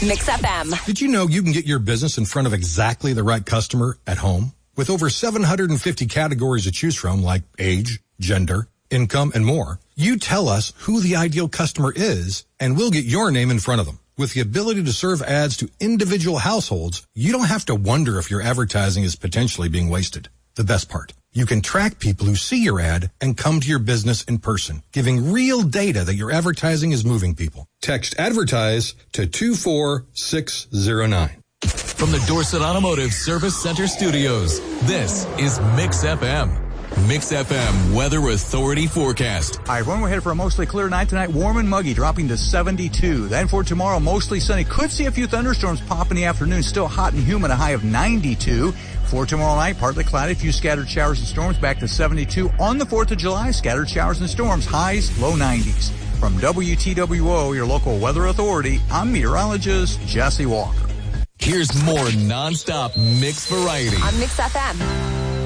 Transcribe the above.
Mix FM. Did you know you can get your business in front of exactly the right customer at home? With over 750 categories to choose from, like age, gender, income, and more, you tell us who the ideal customer is, and we'll get your name in front of them. With the ability to serve ads to individual households, you don't have to wonder if your advertising is potentially being wasted. The best part, you can track people who see your ad and come to your business in person, giving real data that your advertising is moving people. Text ADVERTISE to 24609. From the Dorset Automotive Service Center Studios, this is Mix FM. Mix FM Weather Authority forecast. All right, everyone, we're headed for a mostly clear night tonight. Warm and muggy, dropping to 72. Then for tomorrow, mostly sunny. Could see a few thunderstorms pop in the afternoon. Still hot and humid, a high of 92. For tomorrow night, partly cloudy, a few scattered showers and storms, back to 72. On the 4th of July, scattered showers and storms, highs, low 90s. From WTWO, your local weather authority, I'm meteorologist Jesse Walker. Here's more nonstop mix variety On Mix FM.